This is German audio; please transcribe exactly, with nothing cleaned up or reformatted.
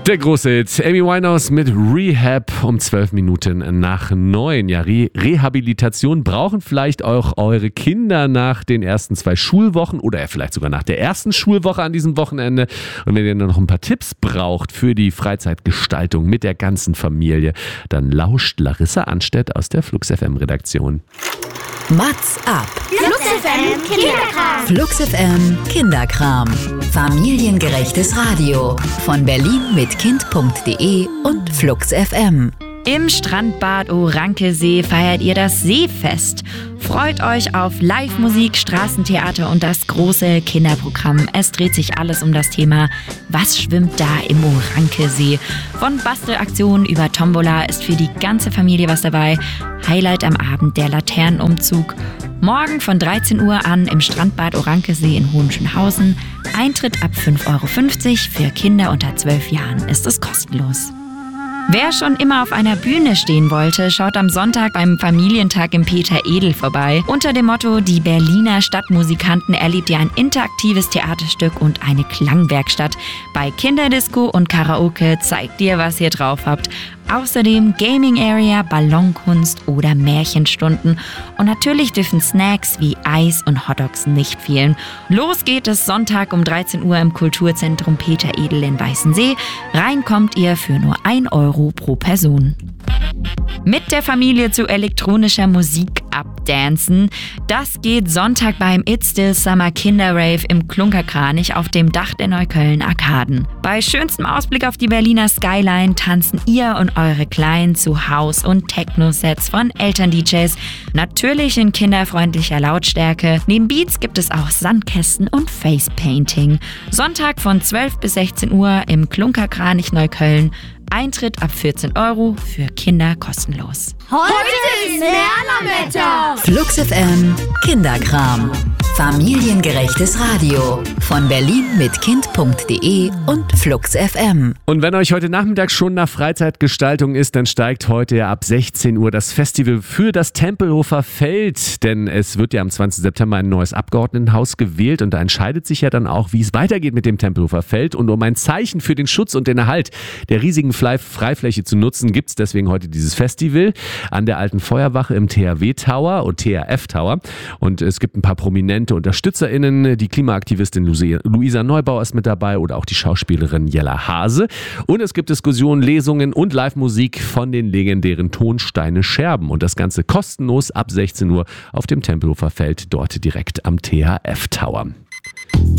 Der große Hit. Amy Winehouse mit Rehab um zwölf Minuten nach neun. Ja, Re- Rehabilitation brauchen vielleicht auch eure Kinder nach den ersten zwei Schulwochen oder vielleicht sogar nach der ersten Schulwoche an diesem Wochenende. Und wenn ihr dann noch ein paar Tipps braucht für die Freizeitgestaltung mit der ganzen Familie, dann lauscht Larissa Anstedt aus der Flux F M Redaktion. Mats ab. Flux F M Kinderkram. Flux F M Kinderkram. Familiengerechtes Radio. Von Berlin mit Kind punkt de und Flux F M. Im Strandbad Orankesee feiert ihr das Seefest. Freut euch auf Live-Musik, Straßentheater und das große Kinderprogramm. Es dreht sich alles um das Thema, was schwimmt da im Orankesee? Von Bastelaktionen über Tombola ist für die ganze Familie was dabei. Highlight am Abend der Laternenumzug. Morgen von dreizehn Uhr an im Strandbad Orankesee in Hohenschönhausen. Eintritt ab fünf Euro fünfzig. Für Kinder unter zwölf Jahren ist es kostenlos. Wer schon immer auf einer Bühne stehen wollte, schaut am Sonntag beim Familientag im Peter Edel vorbei. Unter dem Motto Die Berliner Stadtmusikanten erlebt ihr ein interaktives Theaterstück und eine Klangwerkstatt. Bei Kinderdisco und Karaoke zeigt ihr, was ihr drauf habt. Außerdem Gaming Area, Ballonkunst oder Märchenstunden. Und natürlich dürfen Snacks wie Eis und Hotdogs nicht fehlen. Los geht es Sonntag um dreizehn Uhr im Kulturzentrum Peter Edel in Weißensee. Rein kommt ihr für nur ein Euro pro Person. Mit der Familie zu elektronischer Musik abdancen. Das geht Sonntag beim It's Still Summer Kinderrave im Klunkerkranich auf dem Dach der Neukölln Arkaden. Bei schönstem Ausblick auf die Berliner Skyline tanzen ihr und eure Kleinen zu House- und Techno-Sets von Eltern-D Js. Natürlich in kinderfreundlicher Lautstärke. Neben Beats gibt es auch Sandkästen und Facepainting. Sonntag von zwölf bis sechzehn Uhr im Klunkerkranich Neukölln. Eintritt ab vierzehn Euro, für Kinder kostenlos. Heute ist Lernerwetter. Flux F M Kinderkram. Familiengerechtes Radio. Von Berlin mit Kind punkt de und Flux F M. Und wenn euch heute Nachmittag schon nach Freizeitgestaltung ist, dann steigt heute ja ab sechzehn Uhr das Festival für das Tempelhofer Feld. Denn es wird ja am zwanzigsten September ein neues Abgeordnetenhaus gewählt und da entscheidet sich ja dann auch, wie es weitergeht mit dem Tempelhofer Feld. Und um ein Zeichen für den Schutz und den Erhalt der riesigen Freifläche zu nutzen, gibt es deswegen heute dieses Festival an der alten Feuerwache im T H W Tower und T H F Tower. Und es gibt ein paar prominente UnterstützerInnen. Die Klimaaktivistin Luisa Neubauer ist mit dabei oder auch die Schauspielerin Jella Hase. Und es gibt Diskussionen, Lesungen und Live-Musik von den legendären Tonsteine Scherben. Und das Ganze kostenlos ab sechzehn Uhr auf dem Tempelhofer Feld, dort direkt am T H F Tower.